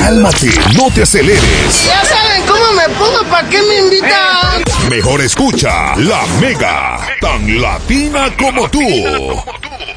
Cálmate, no te aceleres. Ya saben cómo me pongo, ¿para qué me invitan? Mejor escucha La Mega, tan latina como tú.